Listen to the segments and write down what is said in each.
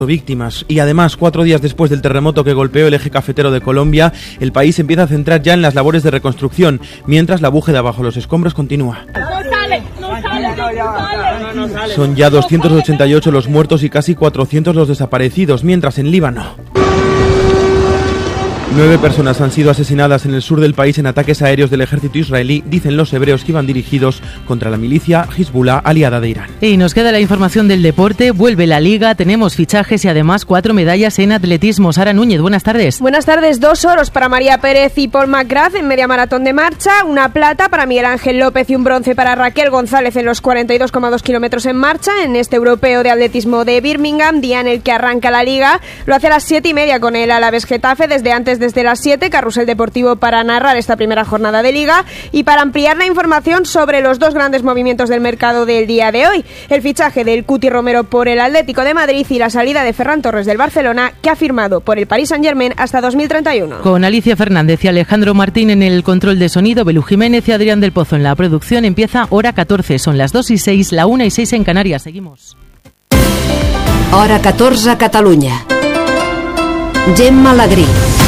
víctimas. Y además, 4 días después del terremoto que golpeó el eje cafetero de Colombia, el país empieza a centrar ya en las labores de reconstrucción, mientras la búsqueda bajo los escombros continúa. Son ya 288 los muertos y casi 400 los desaparecidos, mientras en Líbano 9 personas han sido asesinadas en el sur del país en ataques aéreos del ejército israelí, dicen los hebreos que iban dirigidos contra la milicia Hezbollah aliada de Irán. Y nos queda la información del deporte, vuelve la Liga, tenemos fichajes y además 4 medallas en atletismo. Sara Núñez, buenas tardes. Buenas tardes, 2 oros para María Pérez y Paul McGrath en media maratón de marcha, una plata para Miguel Ángel López y un bronce para Raquel González en los 42,2 kilómetros en marcha en este europeo de atletismo de Birmingham, día en el que arranca la Liga. Lo hace a las 7:30 con el Alavés Getafe, desde las 7, Carrusel Deportivo para narrar esta primera jornada de Liga y para ampliar la información sobre los 2 grandes movimientos del mercado del día de hoy, el fichaje del Cuti Romero por el Atlético de Madrid y la salida de Ferran Torres del Barcelona, que ha firmado por el Paris Saint-Germain hasta 2031. Con Alicia Fernández y Alejandro Martín en el control de sonido, Belú Jiménez y Adrián del Pozo en la producción, empieza Hora 14, son las 2:06, la 1:06 en Canarias, seguimos. Hora 14 a Catalunya. Gemma Alegrí.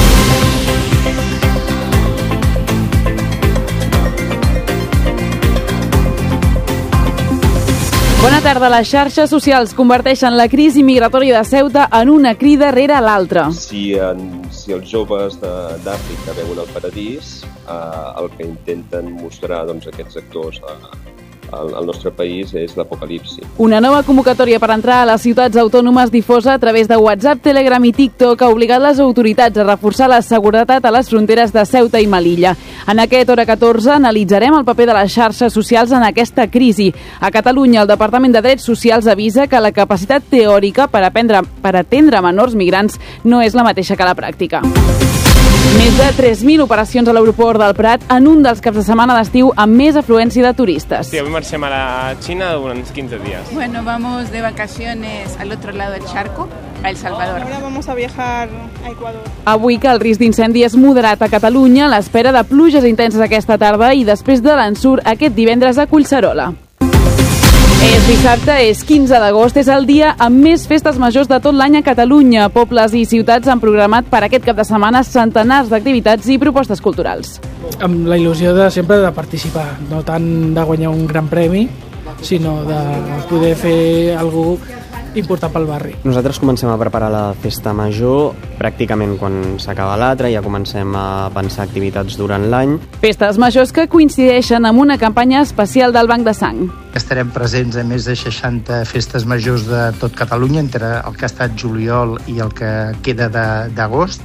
Bona tarda. Les xarxes socials converteixen la crisi migratòria de Ceuta en una crida rere l'altra. Si els joves d'Àfrica veuen el paradís, el que intenten mostrar aquests actors al nostre país és l'apocalipsi. Una nova convocatòria per entrar a les ciutats autònomes difosa a través de WhatsApp, Telegram i TikTok ha obligat les autoritats a reforçar la seguretat a les fronteres de Ceuta i Melilla. En aquest Hora 14 analitzarem el paper de les xarxes socials en aquesta crisi. A Catalunya, el Departament de Drets Socials avisa que la capacitat teòrica per atendre menors migrants no és la mateixa que la pràctica. Més de 3.000 operacions a l'aeroport del Prat en un dels caps de setmana d'estiu amb més afluència de turistes. Sí, avui marxem a la Xina durant uns 15 días. Bueno, vamos de vacaciones al otro lado del charco, a El Salvador. Ahora vamos a viajar a Ecuador. Avui que el risc d'incendi és moderat a Catalunya, l'espera de pluges intenses aquesta tarda i després de l'ensurt aquest divendres a Collserola. És dissabte, és 15 d'agost, és el dia amb més festes majors de tot l'any a Catalunya. Pobles i ciutats han programat per aquest cap de setmana centenars d'activitats i propostes culturals. Amb la il·lusió de sempre de participar, no tant de guanyar un gran premi, sinó de poder fer alguna cosa important pel barri. Nosaltres comencem a preparar la festa major pràcticament quan s'acaba l'altra, ja comencem a pensar activitats durant l'any. Festes majors que coincideixen amb una campanya especial del Banc de Sang. Estarem presents a més de 60 festes majors de tot Catalunya, entre el que ha estat juliol i el que queda d'agost.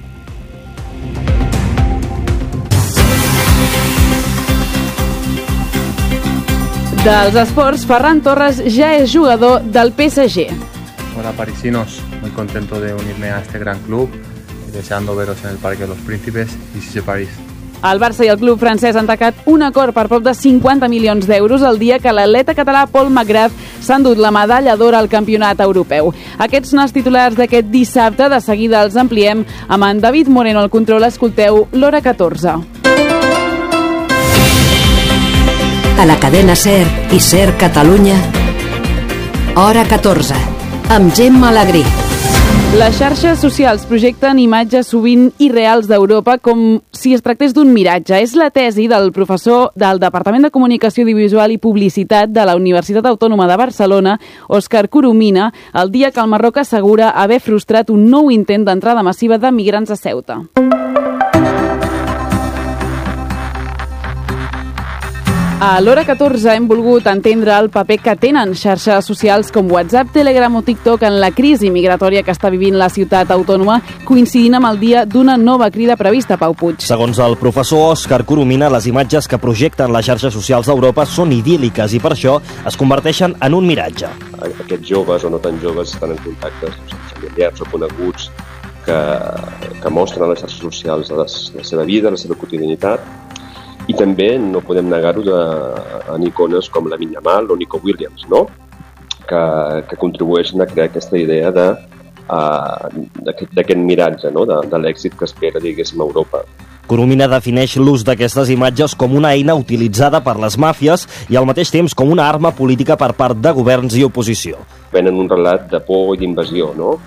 Dels esports, Ferran Torres ja és jugador del PSG. Hola parisinos, muy contento de unirme a este gran club y deseando veros en el Parque de los Príncipes y si París. El Barça i el club francès han tacat un acord per prop de 50 milions d'euros el dia que l'atleta català Paul McGrath s'ha endut la medalla d'or al campionat europeu. Aquests són els titulars d'aquest dissabte. De seguida els ampliem amb en David Moreno al control. Escolteu l'Hora 14. A la cadena SER i SER Catalunya, Hora 14, amb Gemma Alegrí. Les xarxes socials projecten imatges sovint irreals d'Europa com si es tractés d'un miratge. És la tesi del professor del Departament de Comunicació Audiovisual i Publicitat de la Universitat Autònoma de Barcelona, Òscar Coromina, el dia que el Marroc assegura haver frustrat un nou intent d'entrada massiva de migrants a Ceuta. A l'Hora 14 hem volgut entendre el paper que tenen xarxes socials com WhatsApp, Telegram o TikTok en la crisi migratòria que està vivint la ciutat autònoma, coincidint amb el dia d'una nova crida prevista, Pau Puig. Segons el professor Òscar Coromina, les imatges que projecten les xarxes socials d'Europa són idíl·liques i per això es converteixen en un miratge. Aquests joves o no tan joves estan en contacte amb familiars o coneguts que mostren a les xarxes socials la seva vida, la seva quotidianitat. I també no podem negar-ho en icones com la Yamal o Nico Williams, no? que contribueixen a crear aquesta idea d'aquest miratge, no? de l'èxit que espera, diguéssim, Europa. Coromina defineix l'ús d'aquestes imatges com una eina utilitzada per les màfies i al mateix temps com una arma política per part de governs i oposició. Venen un relat de por i d'invasió, no?